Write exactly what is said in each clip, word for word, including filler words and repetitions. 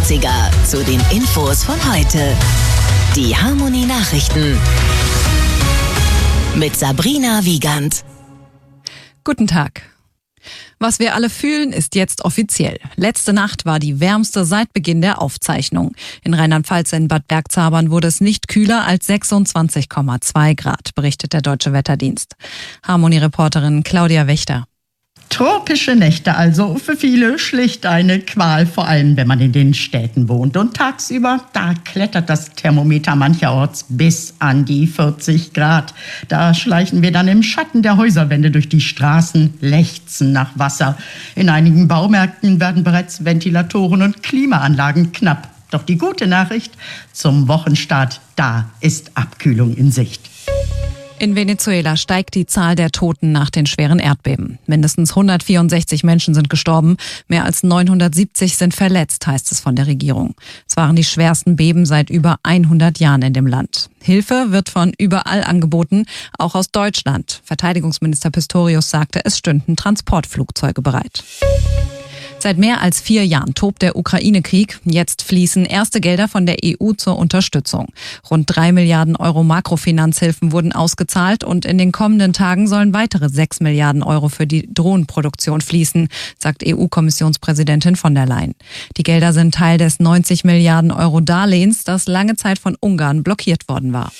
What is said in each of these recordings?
achtziger zu den Infos von heute. Die Harmony Nachrichten mit Sabrina Wiegand. Guten Tag. Was wir alle fühlen, ist jetzt offiziell. Letzte Nacht war die wärmste seit Beginn der Aufzeichnung. In Rheinland-Pfalz in Bad Bergzabern wurde es nicht kühler als sechsundzwanzig Komma zwei Grad, berichtet der Deutsche Wetterdienst. Harmony-Reporterin Claudia Wächter. Tropische Nächte also, für viele schlicht eine Qual, vor allem wenn man in den Städten wohnt. Und tagsüber, da klettert das Thermometer mancherorts bis an die vierzig Grad. Da schleichen wir dann im Schatten der Häuserwände durch die Straßen, lechzen nach Wasser. In einigen Baumärkten werden bereits Ventilatoren und Klimaanlagen knapp. Doch die gute Nachricht: zum Wochenstart, da ist Abkühlung in Sicht. In Venezuela steigt die Zahl der Toten nach den schweren Erdbeben. Mindestens hundertvierundsechzig Menschen sind gestorben, mehr als neunhundertsiebzig sind verletzt, heißt es von der Regierung. Es waren die schwersten Beben seit über hundert Jahren in dem Land. Hilfe wird von überall angeboten, auch aus Deutschland. Verteidigungsminister Pistorius sagte, es stünden Transportflugzeuge bereit. Seit mehr als vier Jahren tobt der Ukraine-Krieg. Jetzt fließen erste Gelder von der E U zur Unterstützung. Rund drei Milliarden Euro Makrofinanzhilfen wurden ausgezahlt und in den kommenden Tagen sollen weitere sechs Milliarden Euro für die Drohnenproduktion fließen, sagt E U-Kommissionspräsidentin von der Leyen. Die Gelder sind Teil des neunzig Milliarden Euro Darlehens, das lange Zeit von Ungarn blockiert worden war.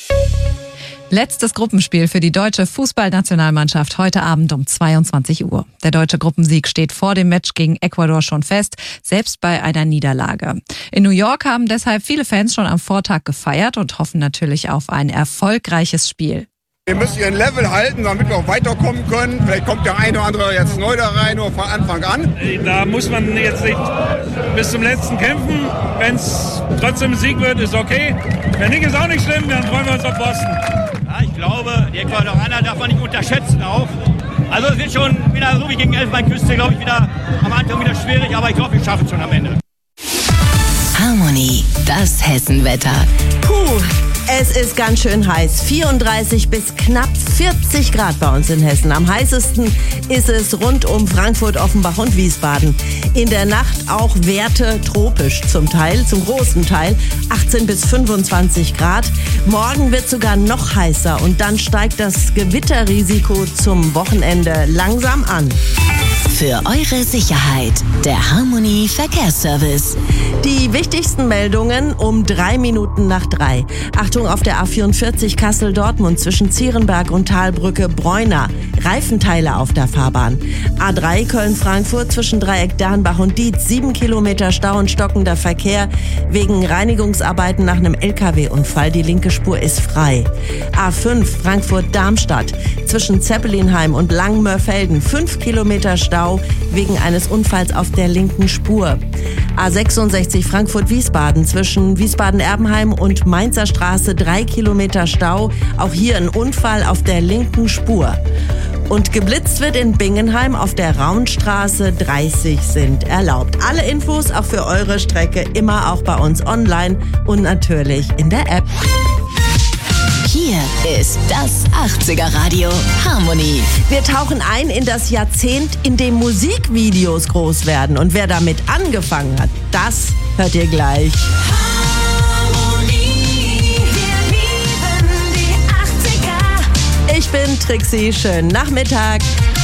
Letztes Gruppenspiel für die deutsche Fußballnationalmannschaft heute Abend um zweiundzwanzig Uhr. Der deutsche Gruppensieg steht vor dem Match gegen Ecuador schon fest, selbst bei einer Niederlage. In New York haben deshalb viele Fans schon am Vortag gefeiert und hoffen natürlich auf ein erfolgreiches Spiel. Wir müssen ihren Level halten, damit wir auch weiterkommen können. Vielleicht kommt der eine oder andere jetzt neu da rein, nur von Anfang an. Da muss man jetzt nicht bis zum letzten kämpfen. Wenn es trotzdem ein Sieg wird, ist okay. Wenn nicht, ist auch nicht schlimm, dann freuen wir uns auf Boston. Ja, ich glaube, die Ecuadorianer darf man nicht unterschätzen auch. Also es wird schon wieder, so wie gegen Elfenbeinküste, glaube ich, wieder am Anfang wieder schwierig, aber ich glaube, wir schaffen es schon am Ende. Harmony, das Hessenwetter. Puh, es ist ganz schön heiß. vierunddreißig bis knapp vierzig Grad bei uns in Hessen. Am heißesten ist es rund um Frankfurt, Offenbach und Wiesbaden. In der Nacht auch Werte tropisch zum Teil, zum großen Teil. achtzehn bis fünfundzwanzig Grad. Morgen wird sogar noch heißer und dann steigt das Gewitterrisiko zum Wochenende langsam an. Für eure Sicherheit, der Harmony Verkehrsservice. Die wichtigsten Meldungen um drei Minuten nach drei. Achtung auf der A vierundvierzig Kassel-Dortmund zwischen Zierenberg und Talbrücke Bräuner. Reifenteile auf der Fahrbahn. A drei Köln-Frankfurt zwischen Dreieck Dernbach und Dietz. Sieben Kilometer Stau und stockender Verkehr wegen Reinigungsarbeiten nach einem L K W-Unfall. Die linke Spur ist frei. A fünf Frankfurt-Darmstadt zwischen Zeppelinheim und Langmörfelden. Fünf Kilometer Stau wegen eines Unfalls auf der linken Spur. A sechsundsechzig Frankfurt-Wiesbaden zwischen Wiesbaden-Erbenheim und Mainzer Straße. Drei Kilometer Stau. Auch hier ein Unfall auf der linken Spur. Und geblitzt wird in Bingenheim auf der Raunstraße. dreißig sind erlaubt. Alle Infos auch für eure Strecke immer auch bei uns online und natürlich in der App. Hier ist das achtziger Radio Harmony. Wir tauchen ein in das Jahrzehnt, in dem Musikvideos groß werden. Und wer damit angefangen hat, das hört ihr gleich. Harmony, wir lieben die achtziger. Ich bin Trixie, schönen Nachmittag.